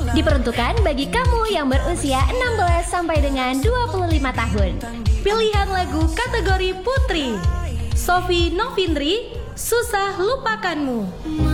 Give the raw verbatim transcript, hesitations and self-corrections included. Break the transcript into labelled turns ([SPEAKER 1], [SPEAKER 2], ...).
[SPEAKER 1] Diperuntukkan bagi kamu yang berusia enam belas sampai dengan dua puluh lima tahun.
[SPEAKER 2] Pilihan lagu kategori Putri, Sofi Novindri, Susah Lupakanmu.